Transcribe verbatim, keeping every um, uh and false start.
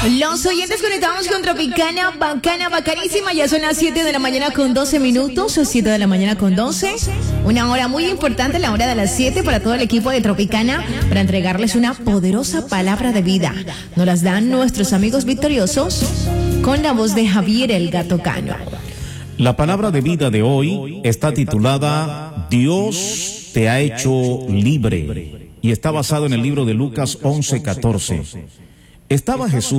Los oyentes conectados con Tropicana, bacana, bacanísima. Ya son las siete de la mañana con doce minutos, o siete de la mañana con doce. Una hora muy importante, la hora de las siete para todo el equipo de Tropicana, para entregarles una poderosa palabra de vida. Nos las dan nuestros amigos victoriosos con la voz de Javier el Gato Cano. La palabra de vida de hoy está titulada Dios te ha hecho libre y está basado en el libro de Lucas once catorce. Estaba Jesús